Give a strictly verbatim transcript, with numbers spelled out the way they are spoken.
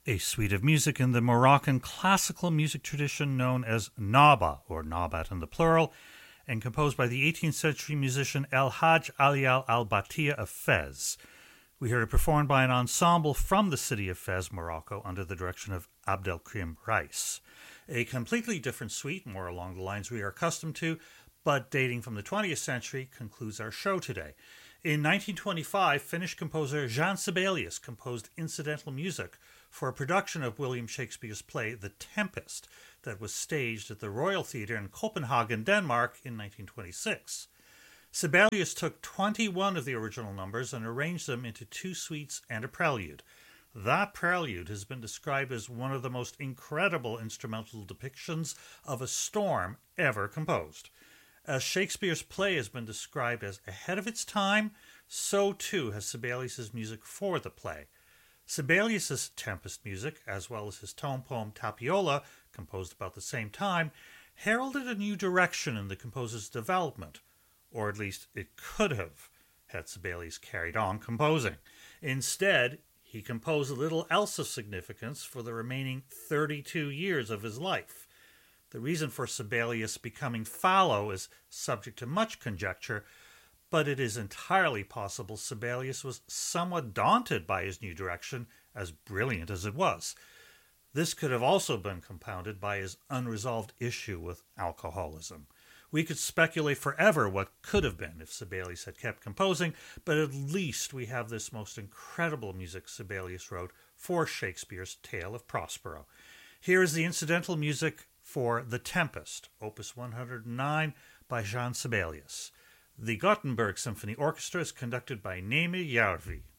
a suite of music in the Moroccan classical music tradition known as Naba, or Nabat in the plural, and composed by the eighteenth century musician El Hajj Alial Al Batia of Fez. We heard it performed by an ensemble from the city of Fez, Morocco, under the direction of Abdelkrim Reis. A completely different suite, more along the lines we are accustomed to, but dating from the twentieth century, concludes our show today. In nineteen twenty-five, Finnish composer Jan Sibelius composed incidental music for a production of William Shakespeare's play The Tempest that was staged at the Royal Theatre in Copenhagen, Denmark in nineteen twenty-six. Sibelius took twenty-one of the original numbers and arranged them into two suites and a prelude. That prelude has been described as one of the most incredible instrumental depictions of a storm ever composed. As Shakespeare's play has been described as ahead of its time, so too has Sibelius's music for the play. Sibelius's Tempest music, as well as his tone poem Tapiola, composed about the same time, heralded a new direction in the composer's development, or at least it could have, had Sibelius carried on composing. Instead, he composed little else of significance for the remaining thirty-two years of his life. The reason for Sibelius becoming fallow is subject to much conjecture, but it is entirely possible Sibelius was somewhat daunted by his new direction, as brilliant as it was. This could have also been compounded by his unresolved issue with alcoholism. We could speculate forever what could have been if Sibelius had kept composing, but at least we have this most incredible music Sibelius wrote for Shakespeare's Tale of Prospero. Here is the incidental music for The Tempest, Opus one hundred nine by Jan Sibelius. The Gothenburg Symphony Orchestra is conducted by Nemi Järvi.